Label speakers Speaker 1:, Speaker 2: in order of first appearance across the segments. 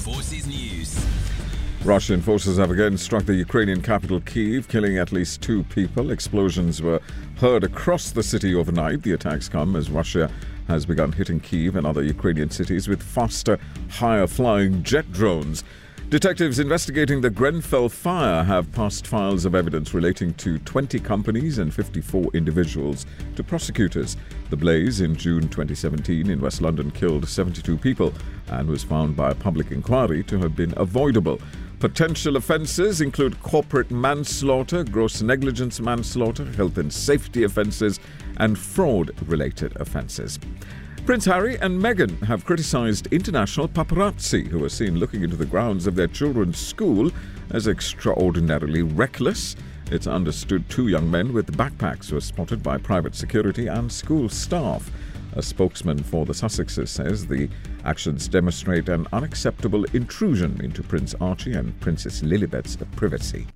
Speaker 1: Forces News.
Speaker 2: Russian forces have again struck the Ukrainian capital Kyiv, killing at least 2 people. Explosions were heard across the city overnight. The attacks come as Russia has begun hitting Kyiv and other Ukrainian cities with faster, higher-flying jet drones. Detectives investigating the Grenfell fire have passed files of evidence relating to 20 companies and 54 individuals to prosecutors. The blaze in June 2017 in West London killed 72 people and was found by a public inquiry to have been avoidable. Potential offences include corporate manslaughter, gross negligence manslaughter, health and safety offences, and fraud-related offences. Prince Harry and Meghan have criticised international paparazzi who are seen looking into the grounds of their children's school as extraordinarily reckless. It's understood 2 young men with backpacks were spotted by private security and school staff. A spokesman for the Sussexes says the actions demonstrate an unacceptable intrusion into Prince Archie and Princess Lilibet's privacy.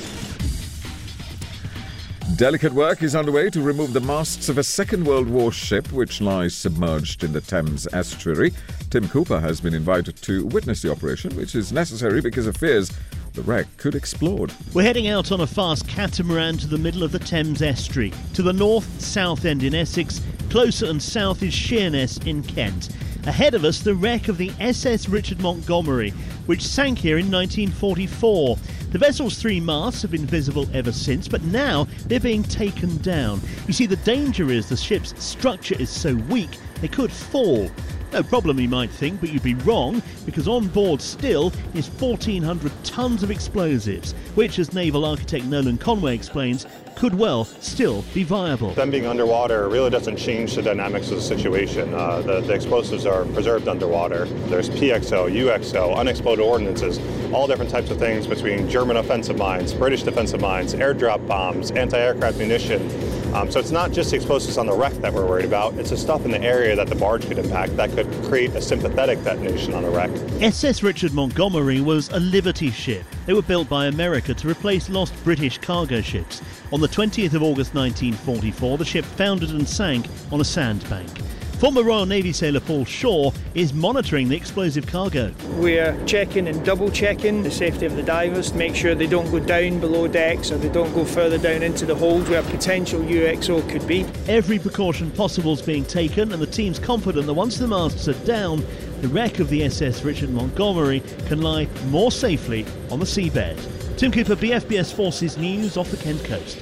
Speaker 2: Delicate work is underway to remove the masts of a Second World War ship which lies submerged in the Thames estuary. Tim Cooper has been invited to witness the operation, which is necessary because of fears the wreck could explode.
Speaker 3: We're heading out on a fast catamaran to the middle of the Thames estuary. To the north, South End in Essex. Closer and south is Sheerness in Kent. Ahead of us, the wreck of the SS Richard Montgomery, which sank here in 1944. The vessel's 3 masts have been visible ever since, but now they're being taken down. You see, the danger is the ship's structure is so weak they could fall. No problem, you might think, but you'd be wrong, because on board still is 1,400 tons of explosives, which, as naval architect Nolan Conway explains, could well still be viable.
Speaker 4: Them being underwater really doesn't change the dynamics of the situation. The explosives are preserved underwater. There's PXO, UXO, unexploded ordnances, all different types of things between German offensive mines, British defensive mines, airdrop bombs, anti-aircraft munition. So it's not just the explosives on the wreck that we're worried about, it's the stuff in the area that the barge could impact that could create a sympathetic detonation on a wreck.
Speaker 3: SS Richard Montgomery was a Liberty ship. They were built by America to replace lost British cargo ships. On the 20th of August 1944, the ship foundered and sank on a sandbank. Former Royal Navy sailor Paul Shaw is monitoring the explosive cargo.
Speaker 5: We're checking and double checking the safety of the divers to make sure they don't go down below decks or they don't go further down into the hold where potential UXO could be. Every precaution possible is being taken, and the team's confident that once the masts are down, the wreck of the SS Richard Montgomery can lie more safely on the seabed. Tim Cooper, BFBS Forces News off the Kent coast.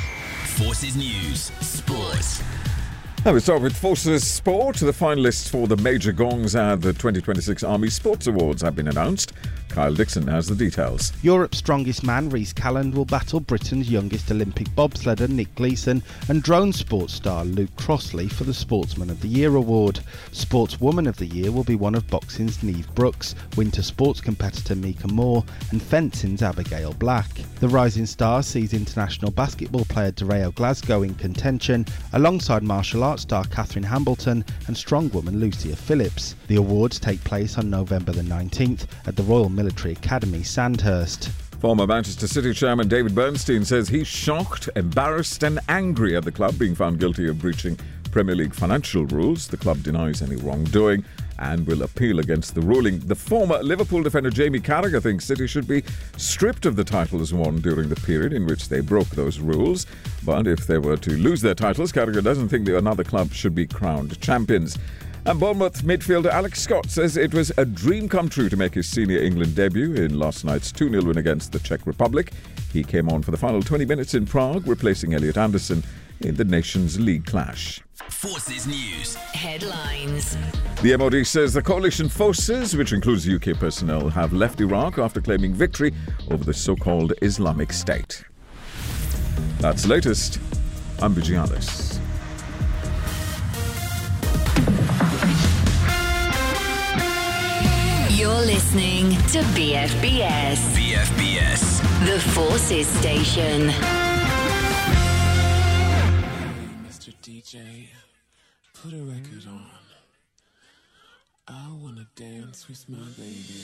Speaker 1: Forces News Sports.
Speaker 2: Now we start with Forces Sport. The finalists for the Major Gongs and the 2026 Army Sports Awards have been announced. Kyle Dixon has the details.
Speaker 6: Europe's strongest man, Rhys Calland, will battle Britain's youngest Olympic bobsledder, Nick Gleeson, and drone sports star Luke Crossley for the Sportsman of the Year award. Sportswoman of the Year will be one of boxing's Neve Brooks, winter sports competitor Mika Moore, and fencing's Abigail Black. The Rising Star sees international basketball player Dareo Glasgow in contention, alongside martial arts star Catherine Hambleton and strongwoman Lucia Phillips. The awards take place on November the 19th at the Royal Military Academy, Sandhurst.
Speaker 2: Former Manchester City chairman David Bernstein says he's shocked, embarrassed and angry at the club being found guilty of breaching Premier League financial rules. The club denies any wrongdoing and will appeal against the ruling. The former Liverpool defender Jamie Carragher thinks City should be stripped of the titles won during the period in which they broke those rules. But if they were to lose their titles, Carragher doesn't think that another club should be crowned champions. And Bournemouth midfielder Alex Scott says it was a dream come true to make his senior England debut in last night's 2-0 win against the Czech Republic. He came on for the final 20 minutes in Prague, replacing Elliot Anderson in the Nations League clash.
Speaker 1: Forces News headlines.
Speaker 2: The MOD says the coalition forces, which includes UK personnel, have left Iraq after claiming victory over the so-called Islamic State. That's the latest. I'm Bijialis.
Speaker 7: You're listening to BFBS.
Speaker 1: BFBS.
Speaker 7: The Forces Station.
Speaker 8: Mr. DJ, put a record on. I wanna dance with my baby.